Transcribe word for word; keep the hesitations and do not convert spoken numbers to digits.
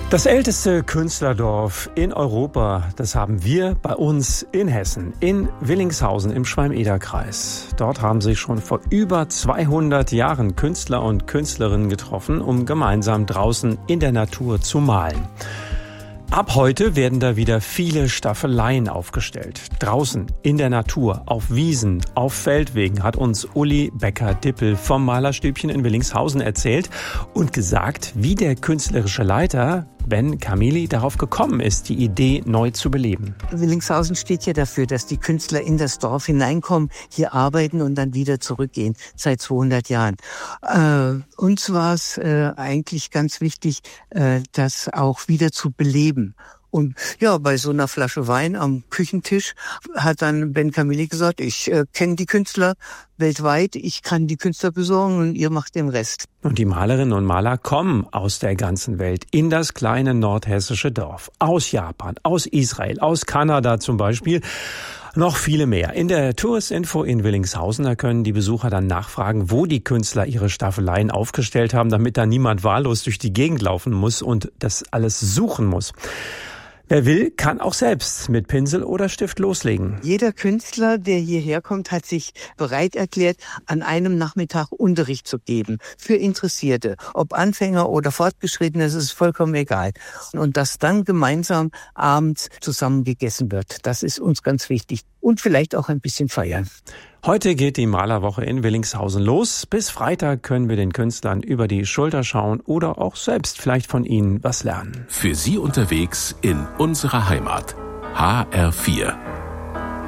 Das älteste Künstlerdorf in Europa, das haben wir bei uns in Hessen, in Willingshausen im Schwalm-Eder-Kreis. Dort haben sich schon vor über zweihundert Jahren Künstler und Künstlerinnen getroffen, um gemeinsam draußen in der Natur zu malen. Ab heute werden da wieder viele Staffeleien aufgestellt. Draußen, in der Natur, auf Wiesen, auf Feldwegen, hat uns Uli Becker-Dippel vom Malerstübchen in Willingshausen erzählt und gesagt, wie der künstlerische Leiter Ben Kamili darauf gekommen ist, die Idee neu zu beleben. Willingshausen steht ja dafür, dass die Künstler in das Dorf hineinkommen, hier arbeiten und dann wieder zurückgehen, seit zweihundert Jahren. Äh, uns war es äh, eigentlich ganz wichtig, äh, das auch wieder zu beleben. Und ja, bei so einer Flasche Wein am Küchentisch hat dann Ben Kamili gesagt, ich äh, kenne die Künstler weltweit, ich kann die Künstler besorgen und ihr macht den Rest. Und die Malerinnen und Maler kommen aus der ganzen Welt in das kleine nordhessische Dorf. Aus Japan, aus Israel, aus Kanada zum Beispiel. Noch viele mehr. In der Touristinfo in Willingshausen, da können die Besucher dann nachfragen, wo die Künstler ihre Staffeleien aufgestellt haben, damit da niemand wahllos durch die Gegend laufen muss und das alles suchen muss. Wer will, kann auch selbst mit Pinsel oder Stift loslegen. Jeder Künstler, der hierher kommt, hat sich bereit erklärt, an einem Nachmittag Unterricht zu geben für Interessierte. Ob Anfänger oder Fortgeschrittene, das ist vollkommen egal. Und dass dann gemeinsam abends zusammen gegessen wird, das ist uns ganz wichtig. Und vielleicht auch ein bisschen feiern. Heute geht die Malerwoche in Willingshausen los. Bis Freitag können wir den Künstlern über die Schulter schauen oder auch selbst vielleicht von ihnen was lernen. Für Sie unterwegs in unserer Heimat. H R vier.